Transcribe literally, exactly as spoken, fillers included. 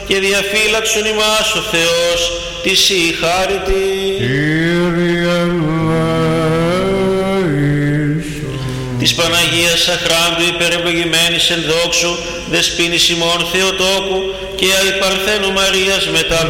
και διαφύλαξον ημάς ο Θεός της η χάρητη. Κύριε ελέησον. Της Παναγίας Αχράντου υπερευλογημένης εν δόξου, δεσποίνης ημών Θεοτόκου και αϊπαρθένου Μαρίας μετά